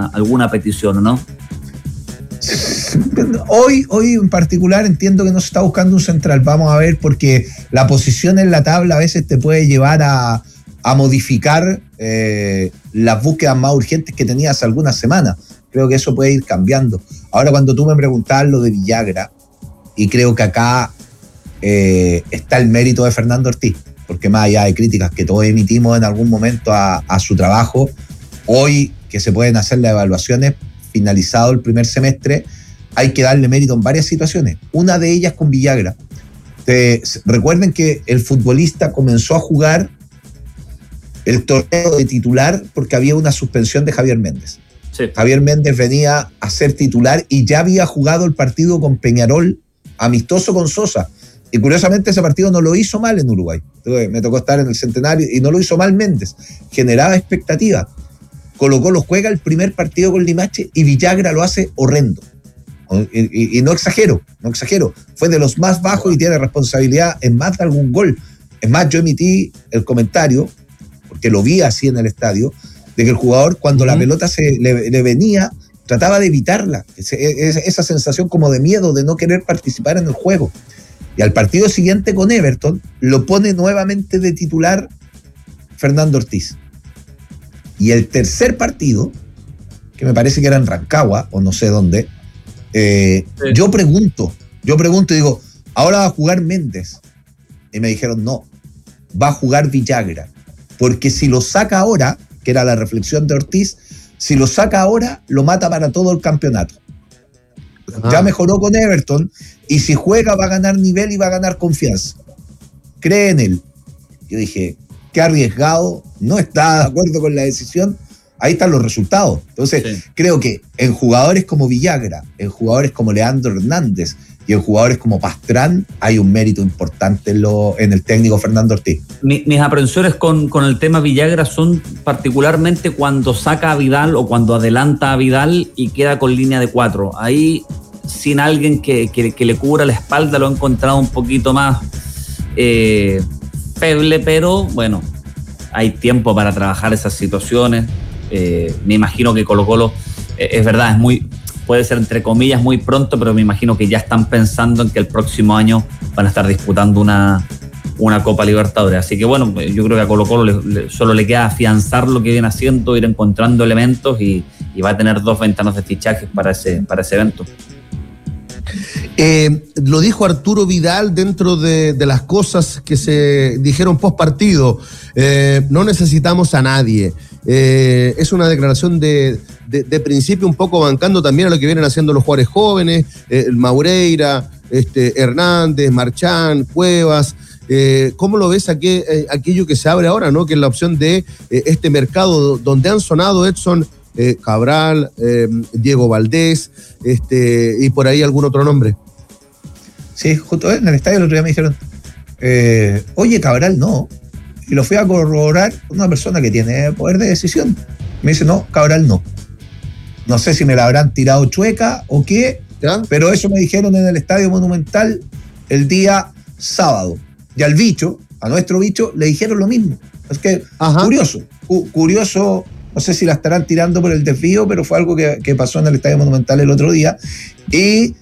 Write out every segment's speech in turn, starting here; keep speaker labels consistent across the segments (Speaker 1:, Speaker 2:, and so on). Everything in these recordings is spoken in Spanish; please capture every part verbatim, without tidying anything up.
Speaker 1: alguna, alguna petición, ¿no?
Speaker 2: Hoy, hoy en particular entiendo que no se está buscando un central. Vamos a ver, porque la posición en la tabla a veces te puede llevar a, a modificar eh, las búsquedas más urgentes que tenías hace algunas semanas. Creo que eso puede ir cambiando. Ahora, cuando tú me preguntabas lo de Villagra, y creo que acá eh, está el mérito de Fernando Ortiz, porque más allá de críticas que todos emitimos en algún momento a, a su trabajo, hoy que se pueden hacer las evaluaciones, finalizado el primer semestre, hay que darle mérito en varias situaciones. Una de ellas con Villagra. Te, recuerden que el futbolista comenzó a jugar el torneo de titular porque había una suspensión de Javier Méndez. Sí. Javier Méndez venía a ser titular y ya había jugado el partido con Peñarol, amistoso con Sosa. Y curiosamente ese partido no lo hizo mal en Uruguay. Entonces, me tocó estar en el Centenario y no lo hizo mal Méndez. Generaba expectativa. Colo-Colo juega el primer partido con Limache y Villagra lo hace horrendo. Y, y, y no exagero, no exagero. Fue de los más bajos y tiene responsabilidad en más de algún gol. Es más, yo emití el comentario, porque lo vi así en el estadio, de que el jugador cuando uh-huh. la pelota se le, le venía, trataba de evitarla. Ese, esa sensación como de miedo, de no querer participar en el juego. Y al partido siguiente con Everton, lo pone nuevamente de titular Fernando Ortiz. Y el tercer partido, que me parece que era en Rancagua, o no sé dónde, eh, sí. yo pregunto, yo pregunto y digo, ¿ahora va a jugar Méndez? Y me dijeron, no, va a jugar Villagra. Porque si lo saca ahora, que era la reflexión de Ortiz, si lo saca ahora, lo mata para todo el campeonato. Ah. Ya mejoró con Everton, y si juega va a ganar nivel y va a ganar confianza. Cree en él. Yo dije, qué arriesgado, no está de acuerdo con la decisión, ahí están los resultados. Entonces, sí. creo que en jugadores como Villagra, en jugadores como Leandro Hernández y en jugadores como Pastrán, hay un mérito importante en, lo, en el técnico Fernando Ortiz. Mi,
Speaker 1: mis aprensiones con, con el tema Villagra son particularmente cuando saca a Vidal o cuando adelanta a Vidal y queda con línea de cuatro. Ahí, sin alguien que, que, que le cubra la espalda, lo he encontrado un poquito más... Eh, feble, pero bueno, hay tiempo para trabajar esas situaciones. Eh, me imagino que Colo-Colo, eh, es verdad, es muy, puede ser entre comillas muy pronto, pero me imagino que ya están pensando en que el próximo año van a estar disputando una, una Copa Libertadores. Así que bueno, yo creo que a Colo-Colo le, le, solo le queda afianzar lo que viene haciendo, ir encontrando elementos y, y va a tener dos ventanas de fichajes para ese, para ese evento.
Speaker 3: Eh, lo dijo Arturo Vidal dentro de, de las cosas que se dijeron post partido. Eh, no necesitamos a nadie. Eh, es una declaración de, de, de principio, un poco bancando también a lo que vienen haciendo los jugadores jóvenes, eh, Maureira, este, Hernández, Marchán, Cuevas. Eh, ¿Cómo lo ves aquí, eh, aquello que se abre ahora, ¿no? Que es la opción de eh, este mercado donde han sonado Edson Eh, Cabral, eh, Diego Valdés, este, y por ahí algún otro nombre?
Speaker 2: Sí, justo en el estadio el otro día me dijeron, eh, oye, Cabral no, y lo fui a corroborar con una persona que tiene poder de decisión. Me dice, no, Cabral no. No sé si me la habrán tirado chueca o qué, ¿ya? Pero eso me dijeron en el Estadio Monumental el día sábado. Y al bicho, a nuestro bicho, le dijeron lo mismo. Es que, Ajá. curioso, cu- curioso... No sé si la estarán tirando por el desvío, pero fue algo que, que pasó en el Estadio Monumental el otro día. Y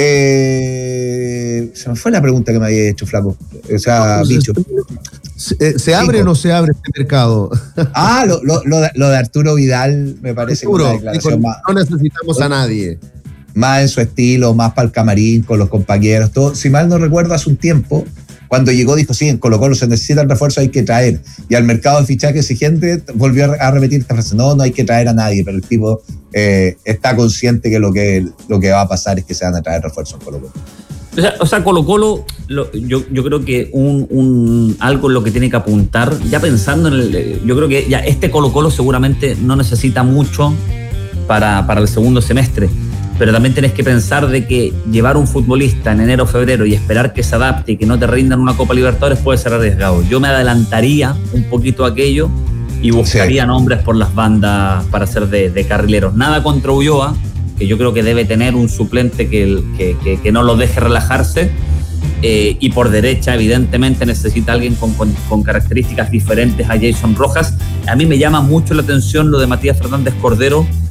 Speaker 2: eh, se me fue la pregunta que me había hecho, Flaco. O sea, no, bicho.
Speaker 3: ¿Se, ¿se abre Cinco. o no se abre este mercado?
Speaker 2: Ah, lo, lo, lo, de, lo de Arturo Vidal me parece Arturo, una declaración
Speaker 3: dijo,
Speaker 2: más...
Speaker 3: No necesitamos a nadie.
Speaker 2: Más en su estilo, más para el camarín, con los compañeros, todo. Si mal no recuerdo, hace un tiempo... Cuando llegó dijo, sí, en Colo-Colo se necesitan refuerzos, hay que traer. Y al mercado de fichaje exigente volvió a repetir esta frase, no, no hay que traer a nadie, pero el tipo eh, está consciente que lo, que lo que va a pasar es que se van a traer refuerzos en Colo-Colo.
Speaker 1: O sea, o sea Colo-Colo, lo, yo, yo creo que un, un algo en lo que tiene que apuntar, ya pensando en el... Yo creo que ya este Colo-Colo seguramente no necesita mucho para, para el segundo semestre. Pero también tenés que pensar de que llevar un futbolista en enero o febrero y esperar que se adapte y que no te rindan una Copa Libertadores puede ser arriesgado. Yo me adelantaría un poquito a aquello y buscaría sí. nombres por las bandas para ser de, de carrileros. Nada contra Ulloa, que yo creo que debe tener un suplente que, que, que, que no lo deje relajarse. Eh, y por derecha, evidentemente, necesita alguien con, con, con características diferentes a Jason Rojas. A mí me llama mucho la atención lo de Matías Fernández Cordero,